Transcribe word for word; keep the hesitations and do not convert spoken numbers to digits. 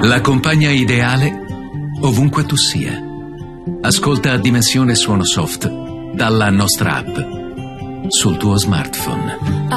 La compagna ideale ovunque tu sia. Ascolta a Dimensione Suono Soft dalla nostra app sul tuo smartphone.